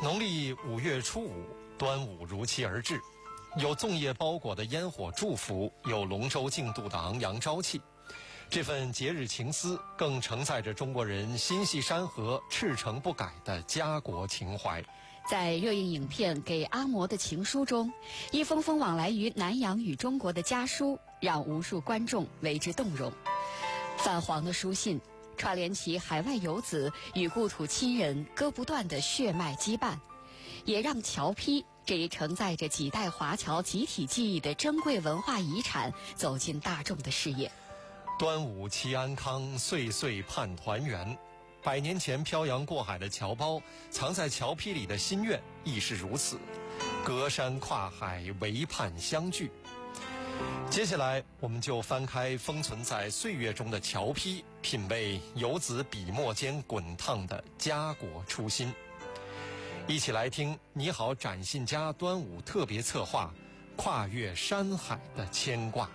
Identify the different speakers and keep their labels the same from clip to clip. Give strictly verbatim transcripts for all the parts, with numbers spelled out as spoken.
Speaker 1: 农历五月初五，端午如期而至，有粽叶包裹的烟火祝福，有龙舟竞渡的昂扬朝气。这份节日情思更承载着中国人心系山河、赤诚不改的家国情怀。
Speaker 2: 在热映影片《给阿嬷的情书》中，一封封往来于南洋与中国的家书，让无数观众为之动容。泛黄的书信串联起海外游子与故土亲人割不断的血脉羁绊，也让侨批这一承载着几代华侨集体记忆的珍贵文化遗产走进大众的视野。
Speaker 1: 端午祈安康，岁岁盼团圆。百年前漂洋过海的侨胞，藏在侨批里的心愿亦是如此，隔山跨海，唯盼相聚。接下来，我们就翻开封存在岁月中的侨批，品味游子笔墨间滚烫的家国初心。一起来听你好展信家端午特别策划《跨越山海的牵挂》。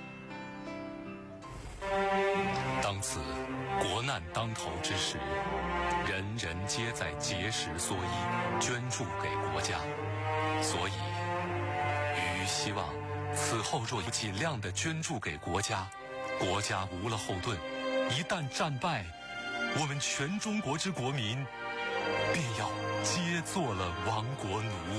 Speaker 3: 当此国难当头之时，人人皆在节食缩衣，捐助给国家。所以，余希望此后若有尽量的捐助给国家，国家无了后盾，一旦战败，我们全中国之国民便要皆做了亡国奴。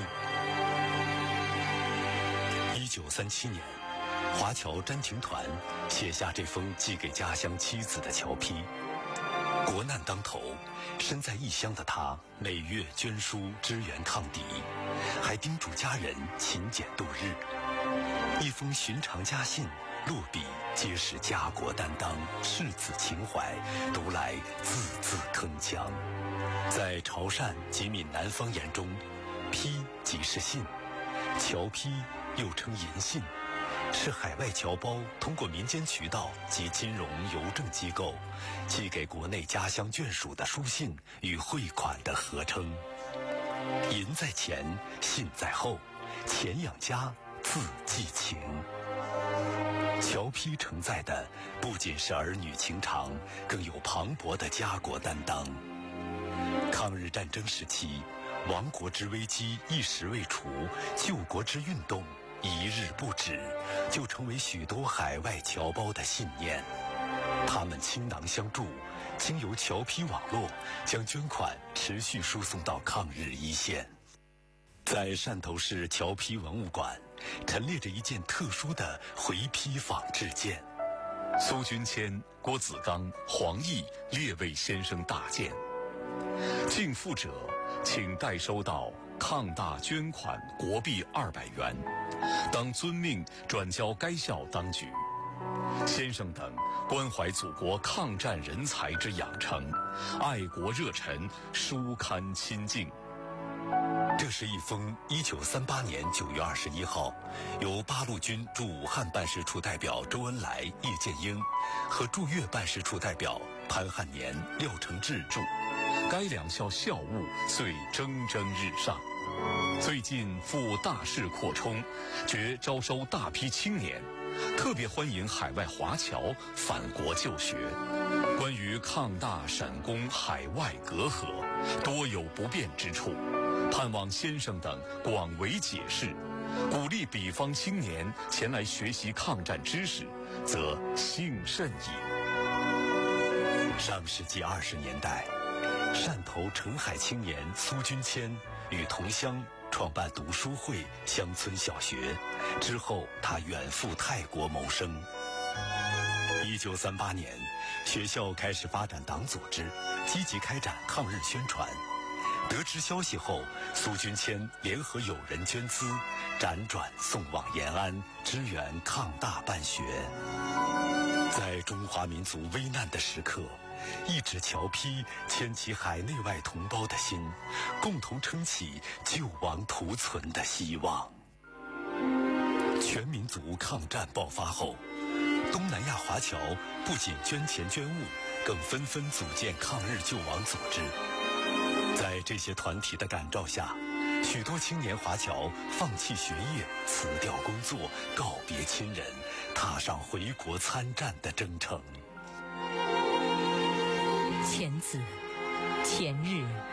Speaker 4: 一九三七年，华侨詹廷团写下这封寄给家乡妻子的侨批。国难当头，身在异乡的他每月捐书支援抗敌，还叮嘱家人勤俭度日。一封寻常家信，落笔皆是家国担当、赤子情怀，读来字字铿锵。在潮汕及闽南方言中，批即是信，侨批又称银信，是海外侨胞通过民间渠道及金融邮政机构寄给国内家乡眷属的书信与汇款的合称。银在前，信在后，钱养家，字寄情。侨批承载的不仅是儿女情长，更有磅礴的家国担当。抗日战争时期，亡国之危机一时未除，救国之运动一日不止，就成为许多海外侨胞的信念。他们倾囊相助，经由侨批网络，将捐款持续输送到抗日一线。在汕头市侨批文物馆，陈列着一件特殊的回批仿制件。
Speaker 3: 苏君谦、郭子刚、黄奕列位先生大件。敬附者，请代收到抗大捐款国币二百元，当遵命转交该校当局。先生等关怀祖国抗战人才之养成，爱国热忱，书刊亲近。
Speaker 4: 这是一封一九三八年九月二十一号，由八路军驻武汉办事处代表周恩来、叶剑英和驻粤办事处代表潘汉年、廖承志著。
Speaker 3: 该两校校务遂蒸蒸日上。最近赴大势扩充，觉招收大批青年，特别欢迎海外华侨返国就学。关于抗大陕公海外隔阂，多有不便之处，盼望先生等广为解释，鼓励彼方青年前来学习抗战知识，则幸甚矣。
Speaker 4: 上世纪二十年代，汕头澄海青年苏君谦与同乡创办读书会乡村小学，之后他远赴泰国谋生。一九三八年，学校开始发展党组织，积极开展抗日宣传。得知消息后，苏君谦联合友人捐资，辗转送往延安，支援抗大办学。在中华民族危难的时刻，一纸侨批牵起海内外同胞的心，共同撑起救亡图存的希望。全民族抗战爆发后，东南亚华侨不仅捐钱捐物，更纷纷组建抗日救亡组织。在这些团体的感召下，许多青年华侨放弃学业，辞掉工作，告别亲人，踏上回国参战的征程。
Speaker 2: 钱子，前日